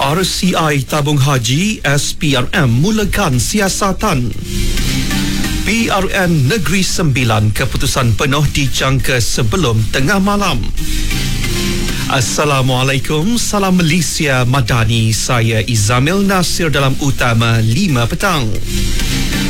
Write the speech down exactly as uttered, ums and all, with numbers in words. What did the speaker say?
R C I Tabung Haji S P R M mulakan siasatan. P R N Negeri Sembilan keputusan penuh dijangka sebelum tengah malam. Assalamualaikum, salam Malaysia Madani. Saya Izamil Nasir dalam Utama lima petang.